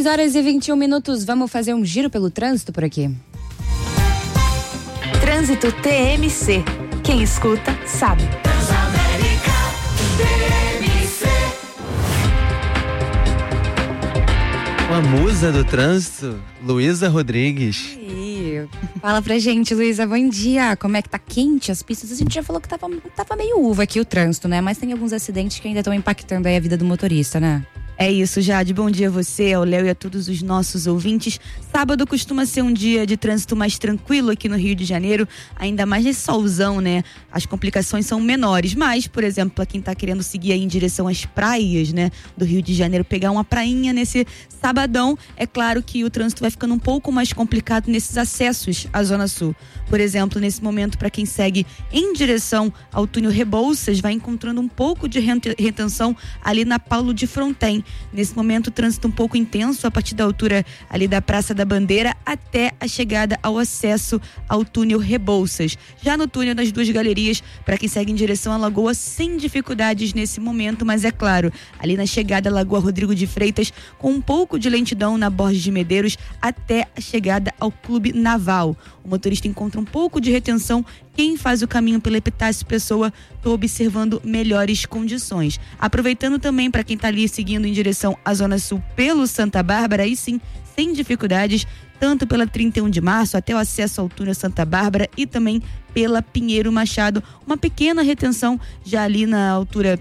6h21, vamos fazer um giro pelo trânsito por aqui. Trânsito TMC. Quem escuta, sabe. Transamérica TMC. Uma musa do trânsito, Luísa Rodrigues. Fala pra gente, Luísa, bom dia. Como é que tá quente as pistas? A gente já falou que tava meio uva aqui o trânsito, né? Mas tem alguns acidentes que ainda estão impactando aí a vida do motorista, né? É isso, Jade. Bom dia a você, ao Léo e a todos os nossos ouvintes. Sábado costuma ser um dia de trânsito mais tranquilo aqui no Rio de Janeiro, ainda mais nesse solzão, né? As complicações são menores, mas, por exemplo, para quem tá querendo seguir aí em direção às praias, né, do Rio de Janeiro, pegar uma prainha nesse sabadão, é claro que o trânsito vai ficando um pouco mais complicado nesses acessos à Zona Sul. Por exemplo, nesse momento, para quem segue em direção ao túnel Rebouças, vai encontrando um pouco de retenção ali na Paulo de Fronten. Nesse momento, o trânsito um pouco intenso a partir da altura ali da Praça da Bandeira até a chegada ao acesso ao túnel Rebouças. Já no túnel das duas galerias, para quem segue em direção à Lagoa, sem dificuldades nesse momento, mas é claro, ali na chegada à Lagoa Rodrigo de Freitas, com um pouco de lentidão na Borges de Medeiros até a chegada ao Clube Naval. O motorista encontra um pouco de retenção. Quem faz o caminho pela Epitácio Pessoa, estou observando melhores condições. Aproveitando também para quem está ali seguindo em direção à Zona Sul pelo Santa Bárbara, aí sim, sem dificuldades, tanto pela 31 de março até o acesso ao túnel Santa Bárbara e também pela Pinheiro Machado. Uma pequena retenção já ali na altura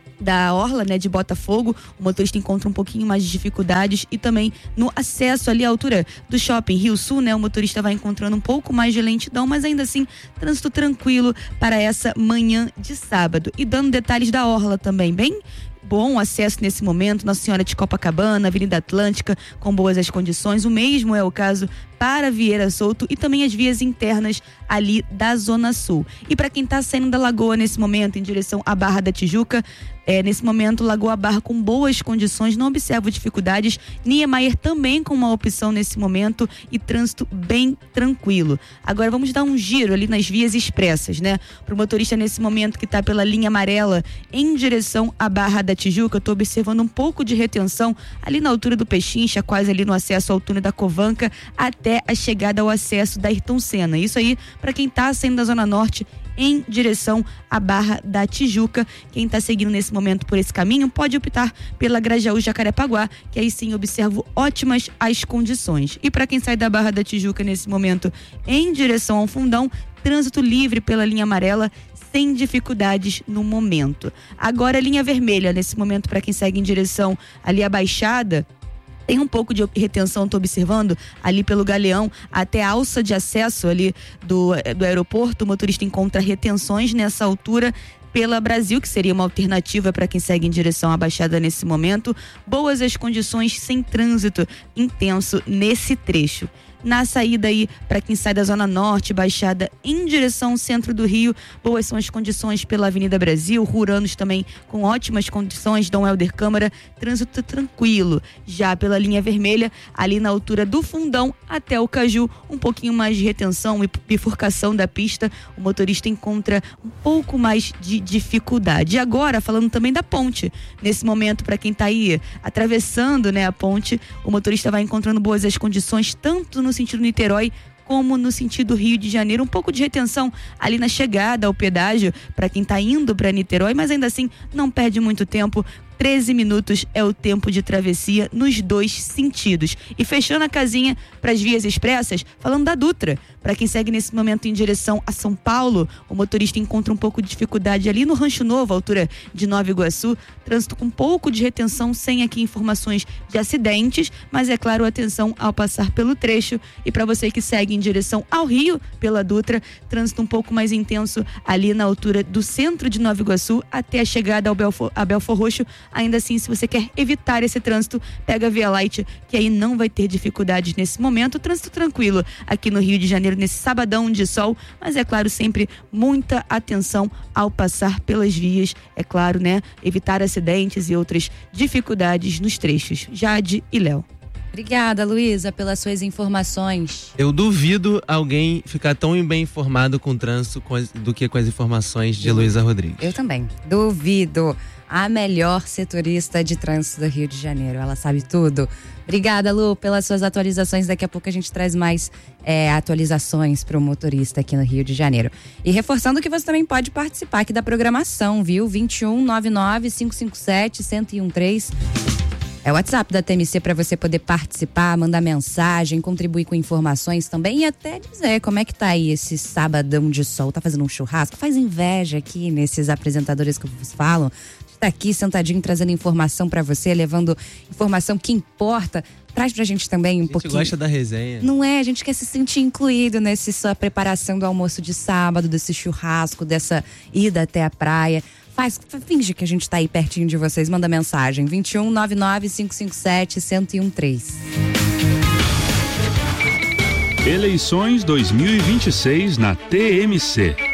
da orla, né, de Botafogo. O motorista encontra um pouquinho mais de dificuldades e também no acesso ali à altura do shopping Rio Sul, né, o motorista vai encontrando um pouco mais de lentidão, mas ainda assim, trânsito tranquilo para essa manhã de sábado. E dando detalhes da orla também, bem bom acesso nesse momento, Nossa Senhora de Copacabana, Avenida Atlântica, com boas as condições. O mesmo é o caso para Vieira Souto e também as vias internas ali da Zona Sul. E para quem está saindo da Lagoa nesse momento, em direção à Barra da Tijuca, nesse momento, Lagoa Barra com boas condições, não observo dificuldades. Niemeyer também com uma opção nesse momento e trânsito bem tranquilo. Agora vamos dar um giro ali nas vias expressas, né? Para o motorista nesse momento que está pela linha amarela em direção à Barra da Tijuca, eu estou observando um pouco de retenção ali na altura do Pechincha, quase ali no acesso ao túnel da Covanca, até a chegada ao acesso da Ayrton Senna. Isso aí para quem está saindo da Zona Norte em direção à Barra da Tijuca. Quem está seguindo nesse momento por esse caminho pode optar pela Grajaú Jacarepaguá, que aí sim observo ótimas as condições. E para quem sai da Barra da Tijuca nesse momento em direção ao Fundão, trânsito livre pela linha amarela, sem dificuldades no momento. Agora a linha vermelha, nesse momento, para quem segue em direção ali à Baixada, tem um pouco de retenção, estou observando, ali pelo Galeão até a alça de acesso ali do aeroporto. O motorista encontra retenções nessa altura pela Brasil, que seria uma alternativa para quem segue em direção à Baixada nesse momento. Boas as condições, sem trânsito intenso nesse trecho. Na saída aí, para quem sai da Zona Norte, Baixada, em direção ao centro do Rio, boas são as condições pela Avenida Brasil, Ruranos também com ótimas condições, Dom Helder Câmara, trânsito tranquilo. Já pela linha vermelha, ali na altura do Fundão até o Caju, um pouquinho mais de retenção e bifurcação da pista, o motorista encontra um pouco mais de dificuldade. E agora, falando também da ponte, nesse momento, para quem está aí atravessando, né, a ponte, o motorista vai encontrando boas as condições, tanto no sentido Niterói como no sentido Rio de Janeiro. Um pouco de retenção ali na chegada ao pedágio para quem está indo para Niterói, mas ainda assim não perde muito tempo. 13 minutos é o tempo de travessia nos dois sentidos. E fechando a casinha para as vias expressas, falando da Dutra. Para quem segue nesse momento em direção a São Paulo, o motorista encontra um pouco de dificuldade ali no Rancho Novo, altura de Nova Iguaçu. Trânsito com um pouco de retenção, sem aqui informações de acidentes, mas é claro, atenção ao passar pelo trecho. E para você que segue em direção ao Rio, pela Dutra, trânsito um pouco mais intenso ali na altura do centro de Nova Iguaçu até a chegada a Belfor Roxo. Ainda assim, se você quer evitar esse trânsito, pega a Via Light, que aí não vai ter dificuldades nesse momento. Trânsito tranquilo aqui no Rio de Janeiro, nesse sabadão de sol, mas é claro, sempre muita atenção ao passar pelas vias, é claro, né? Evitar acidentes e outras dificuldades nos trechos. Jade e Léo. Obrigada, Luísa, pelas suas informações. Eu duvido alguém ficar tão bem informado com o trânsito do que com as informações de Luísa Rodrigues. Eu também, duvido. a melhor setorista de trânsito do Rio de Janeiro. Ela sabe tudo. Obrigada, Lu, pelas suas atualizações. Daqui a pouco a gente traz mais atualizações para o motorista aqui no Rio de Janeiro. E reforçando que você também pode participar aqui da programação, viu? 2199-557-1013. É o WhatsApp da TMC para você poder participar, mandar mensagem, contribuir com informações também e até dizer como é que tá aí esse sabadão de sol. Tá fazendo um churrasco? Faz inveja aqui nesses apresentadores que vos falam. Tá aqui sentadinho trazendo informação para você, levando informação que importa. Traz pra gente também um pouquinho. A gente gosta da resenha. Não é? A gente quer se sentir incluído nessa sua preparação do almoço de sábado, desse churrasco, dessa ida até a praia. Finge que a gente tá aí pertinho de vocês. Manda mensagem. 2199-557-1013. Eleições 2026 na TMC.